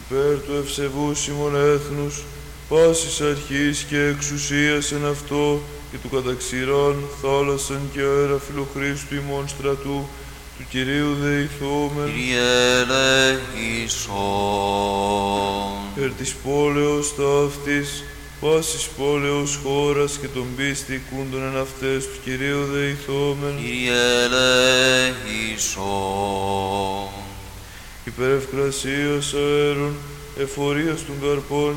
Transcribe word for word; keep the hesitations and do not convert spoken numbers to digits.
υπέρ του ευσεβούς ημών έθνους, πάσης αρχής και εξουσίας εν αυτό, και του καταξηρών θάλασσαν και αέρα φιλοχρίστου ημών στρατού, του Κυρίου δεηθόμεν. Kyrie eleison. Περ της πόλεως ταύτης, πάσης πόλεως χώρας και των πίστη οικούντων εν αυτές, του Κυρίου δεηθόμεν. Kyrie eleison. Υπερευκρασίας αέρων, εφορίας των καρπών